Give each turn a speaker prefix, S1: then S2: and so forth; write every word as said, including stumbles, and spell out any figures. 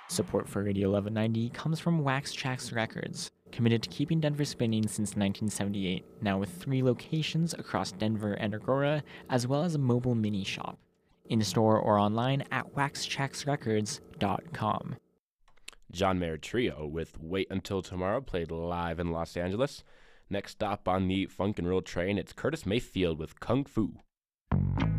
S1: Support for Radio eleven ninety comes from Wax Trax Records, committed to keeping Denver spinning since nineteen seventy-eight, now with three locations across Denver and Aurora, as well as a mobile mini shop. In-store or online at wax trax records dot com.
S2: John Mayer Trio with Wait Until Tomorrow played live in Los Angeles. Next stop on the Funk and Roll train, it's Curtis Mayfield with Kung Fu.